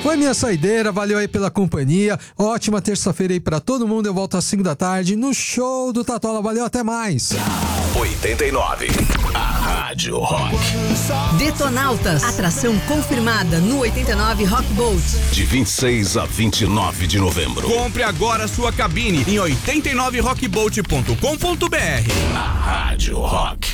Foi minha saideira, valeu aí pela companhia. Ótima terça-feira aí pra todo mundo. Eu volto às 5 da tarde no show do Tatola. Valeu, até mais. 89, a Rádio Rock. Detonautas, atração confirmada no 89 Rock Boat. De 26 a 29 de novembro. Compre agora sua cabine em 89rockboat.com.br. A Rádio Rock.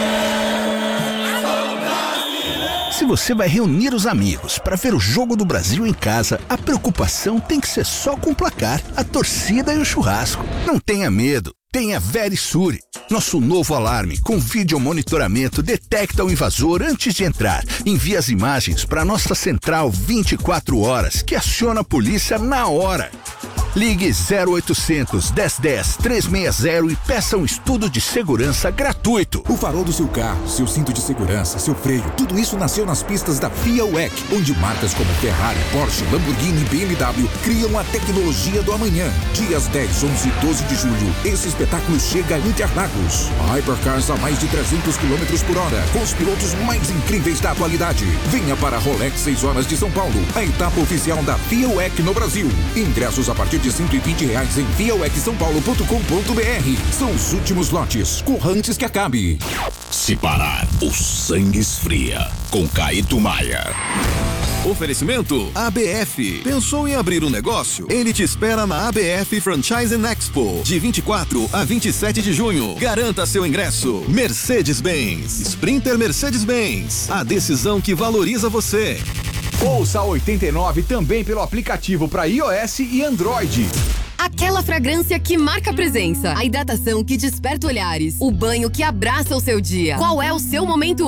Se você vai reunir os amigos para ver o Jogo do Brasil em casa, a preocupação tem que ser só com o placar, a torcida e o churrasco. Não tenha medo. Tenha Verisure. Nosso novo alarme com vídeo monitoramento detecta o invasor antes de entrar. Envia as imagens para nossa central 24 horas, que aciona a polícia na hora. Ligue 0800 1010 360 e peça um estudo de segurança gratuito. O farol do seu carro, seu cinto de segurança, seu freio, tudo isso nasceu nas pistas da FIA WEC, onde marcas como Ferrari, Porsche, Lamborghini e BMW criam a tecnologia do amanhã. Dias 10, 11 e 12 de julho, esse espetáculo chega a Interlagos. Hypercars a mais de 300 km por hora, com os pilotos mais incríveis da atualidade. Venha para a Rolex 6 horas de São Paulo, a etapa oficial da FIA WEC no Brasil. Ingressos a partir de R$120 em fiawecsaopaulo.com.br. São os últimos lotes. Corra antes que acabe. Se parar, o sangue esfria. Com Caíto Maia. Oferecimento ABF. Pensou em abrir um negócio? Ele te espera na ABF Franchising Expo, de 24 a 27 de junho. Garanta seu ingresso. Mercedes-Benz. Sprinter Mercedes-Benz. A decisão que valoriza você. Ouça a 89 também pelo aplicativo para iOS e Android. Aquela fragrância que marca a presença, a hidratação que desperta olhares, o banho que abraça o seu dia. Qual é o seu momento